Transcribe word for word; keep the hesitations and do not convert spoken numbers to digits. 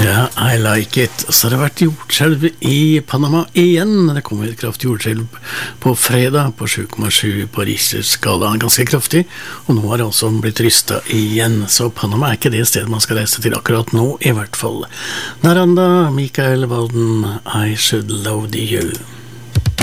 Ja, I like it. Så har det vært jordskjelv i Panama igjen. Det kom et kraftig jordskjelv på fredag på sju komma sju på Richters skala, ganske kraftig. Og nå har det altså blitt rystet igjen. Så Panama er ikke det stedet man skal reise til akkurat nå, i hvert fall. Naranda, Mikael Walden, I Should Love You.